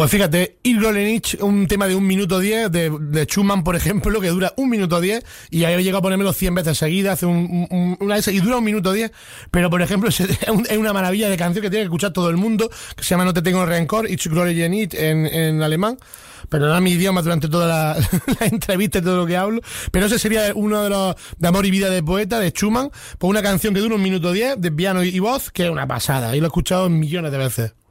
Pues fíjate, Il Golenich, un tema de 1 minuto 10 de Schumann, por ejemplo, que dura 1 minuto 10 y ahí he llegado a ponérmelo 100 veces seguidas, hace una y dura 1 minuto 10, pero por ejemplo es una maravilla de canción que tiene que escuchar todo el mundo, que se llama No te tengo rencor, Ich Glorien nicht en alemán. Pero no es mi idioma durante toda la entrevista y todo lo que hablo. Pero ese sería uno de los de Amor y Vida de Poeta, de Schumann, pues una canción que dura 1 minuto 10 de piano y voz, que es una pasada. Y lo he escuchado millones de veces.